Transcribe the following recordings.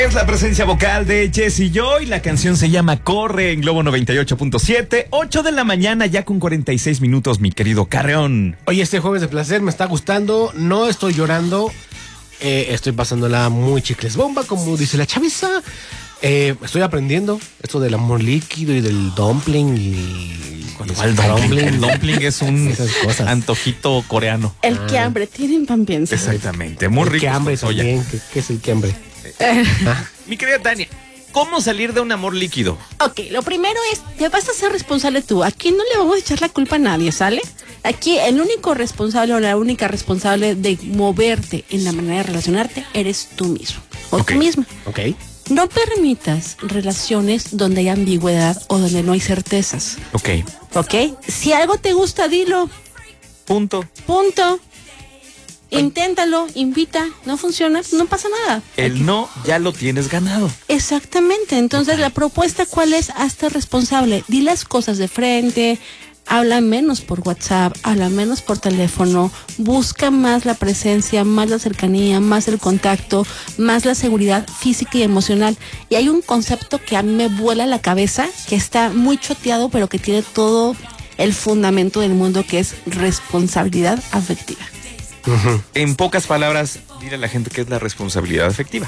Es la presencia vocal de Jessy Joy. La canción se llama Corre en Globo 98.7. 8 de la mañana ya con 46 minutos, mi querido Carreón. Oye, este jueves de placer me está gustando. No estoy llorando. Estoy pasándola muy chicles bomba, como dice la chaviza. Estoy aprendiendo esto del amor líquido y del dumpling y... ¿Cuál dumpling? El dumpling es un antojito coreano. El que hambre tiene en pan piensa. Exactamente, muy rico. ¿Qué hambre también? ¿Qué es el que hambre? Mi querida Tania, ¿cómo salir de un amor líquido? Ok, lo primero es, te vas a ser responsable tú. Aquí no le vamos a echar la culpa a nadie, ¿sale? Aquí el único responsable o la única responsable de moverte en la manera de relacionarte eres tú mismo o tú misma. Ok. No permitas relaciones donde hay ambigüedad o donde no hay certezas. Ok. ¿Ok? Si algo te gusta, dilo. Punto. Inténtalo, invita, no funciona, no pasa nada. El no ya lo tienes ganado. Exactamente, entonces la propuesta ¿cuál es? Hazte responsable, di las cosas de frente, habla menos por WhatsApp, habla menos por teléfono, busca más la presencia, más la cercanía, más el contacto, más la seguridad física y emocional. Y hay un concepto que a mí me vuela la cabeza, que está muy choteado, pero que tiene todo el fundamento del mundo, que es responsabilidad afectiva. Uh-huh. En pocas palabras, dile a la gente qué es la responsabilidad afectiva.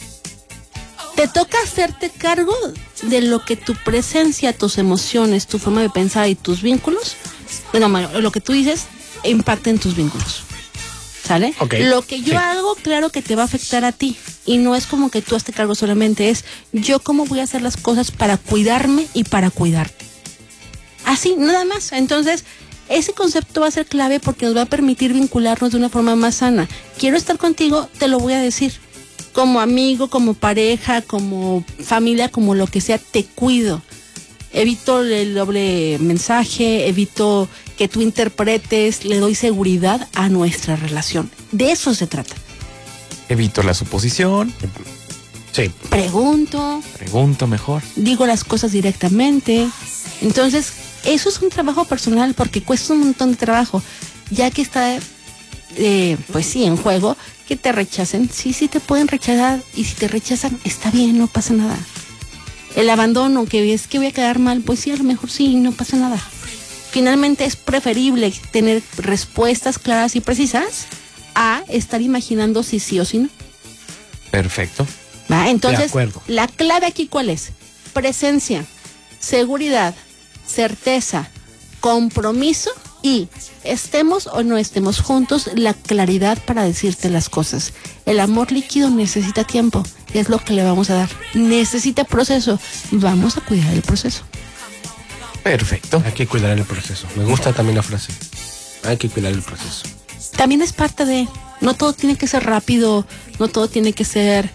Te toca hacerte cargo de lo que tu presencia, tus emociones, tu forma de pensar y tus vínculos, lo que tú dices, impacta en tus vínculos. ¿Sale? Okay. Lo que yo hago, claro que te va a afectar a ti. Y no es como que tú hazte cargo solamente, es yo cómo voy a hacer las cosas para cuidarme y para cuidarte. Así, nada más. Entonces, ese concepto va a ser clave porque nos va a permitir vincularnos de una forma más sana. Quiero estar contigo, te lo voy a decir. Como amigo, como pareja, como familia, como lo que sea, te cuido. Evito el doble mensaje, evito que tú interpretes, le doy seguridad a nuestra relación. De eso se trata. Evito la suposición. Sí. Pregunto mejor. Digo las cosas directamente. Entonces, eso es un trabajo personal porque cuesta un montón de trabajo, ya que está, pues sí, en juego, que te rechacen. Sí te pueden rechazar y si te rechazan, está bien, no pasa nada. El abandono, que es que voy a quedar mal, pues sí, a lo mejor sí, no pasa nada. Finalmente es preferible tener respuestas claras y precisas a estar imaginando si sí o si no. Perfecto. ¿Va? Entonces, la clave aquí, ¿cuál es? Presencia, seguridad, certeza, compromiso y estemos o no estemos juntos, la claridad para decirte las cosas. El amor líquido necesita tiempo, es lo que le vamos a dar. Necesita proceso, vamos a cuidar el proceso. Perfecto. Hay que cuidar el proceso. Me gusta también la frase. Hay que cuidar el proceso. También es parte de, no todo tiene que ser rápido, no todo tiene que ser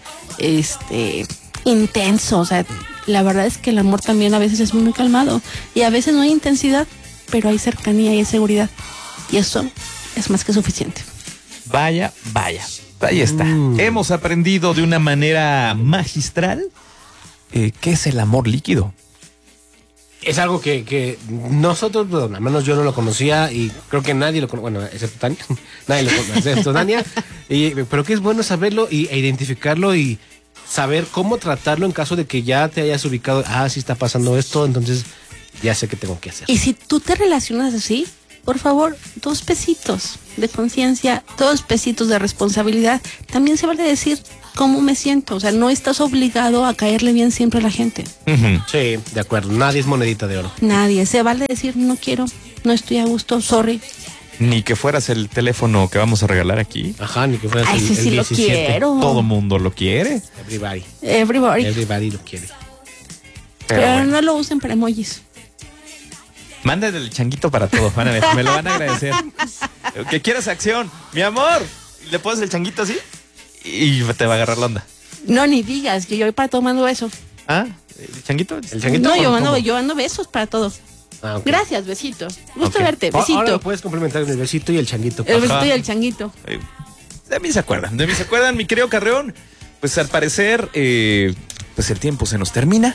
intenso, o sea, la verdad es que el amor también a veces es muy calmado y a veces no hay intensidad, pero hay cercanía y hay seguridad y eso es más que suficiente. Vaya, ahí está. Hemos aprendido de una manera magistral qué es el amor líquido. Es algo que nosotros, al menos yo no lo conocía y creo que nadie lo conoce, bueno, excepto Tania, nadie lo conoce, excepto Tania, pero que es bueno saberlo e identificarlo y saber cómo tratarlo en caso de que ya te hayas ubicado, sí está pasando esto, entonces ya sé qué tengo que hacer. Y si tú te relacionas así, por favor, 2 pesitos de conciencia, 2 pesitos de responsabilidad, también se vale decir cómo me siento, o sea, no estás obligado a caerle bien siempre a la gente. Uh-huh. Sí, de acuerdo, nadie es monedita de oro. Nadie, se vale decir no quiero, no estoy a gusto, sorry. Ni que fueras el teléfono que vamos a regalar aquí. Ajá, ni que fueras el sí 17. Lo quiero. Todo mundo lo quiere. Everybody lo quiere. Pero bueno, no lo usen para emojis. Manden el changuito para todos, me lo van a agradecer. Que quieras acción, mi amor. Le pones el changuito así y te va a agarrar la onda. No, ni digas, que yo para todo mando beso. ¿El changuito? No, yo mando besos para todo. Okay. Gracias, besito. Gusto verte, besito. Ahora puedes complementar el besito y el changuito. El besito y el changuito. De mí se acuerdan, mi querido Carreón. Pues al parecer, pues el tiempo se nos termina.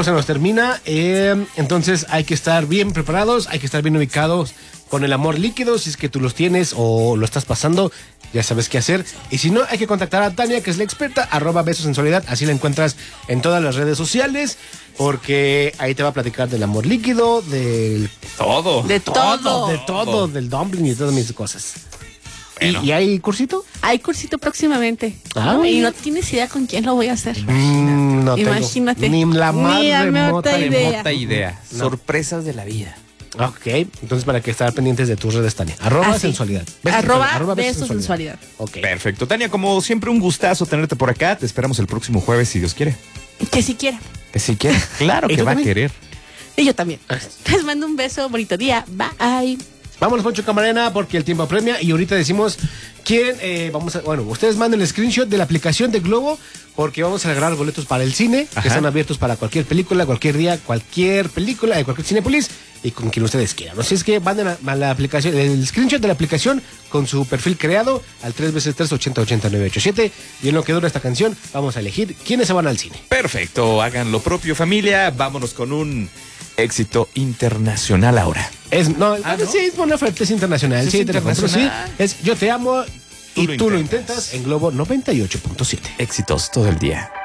Entonces hay que estar bien preparados, hay que estar bien ubicados con el amor líquido, si es que tú los tienes o lo estás pasando. ya sabes qué hacer. Y si no, hay que contactar a Tania, que es la experta, @besosensualidad. Así la encuentras en todas las redes sociales, porque ahí te va a platicar del amor líquido, del Todo. De todo. de todo, del dumpling y de todas mis cosas. Bueno. ¿Y hay cursito? Hay cursito próximamente. Ah, y bien. no tienes idea con quién lo voy a hacer. No tengo Imagínate. ni la más Ni la remota remota idea. Remota idea. Sorpresas de la vida. Ok, entonces para que estar pendientes de tus redes, Tania. @sensualidad. @besosensualidad. Ok. Perfecto. Tania, como siempre, un gustazo tenerte por acá. Te esperamos el próximo jueves, si Dios quiere. Que siquiera. Que si quiere. Claro ¿Y que tú va a también? querer. Y yo también. Les mando un beso, bonito día. Bye. Vámonos, Poncho Camarena, porque el tiempo apremia y ahorita decimos quién bueno, ustedes manden el screenshot de la aplicación de Globo, porque vamos a regalar boletos para el cine, que Ajá. están abiertos para cualquier película, cualquier día, cualquier película de cualquier Cinépolis y con quien ustedes quieran. Así es que manden a la aplicación, el screenshot de la aplicación con su perfil creado al 3x3 y en lo que dura esta canción vamos a elegir quiénes se van al cine. Perfecto. Hagan lo propio, familia. Vámonos con un éxito internacional ahora. ¿No? ¿no? Sí, es una oferta, es internacional. Sí, Sí, es te la compro, sí. internacional. Es Yo te amo y Tú lo tú lo intentas. intentas en Globo 98.7. Éxitos todo el día.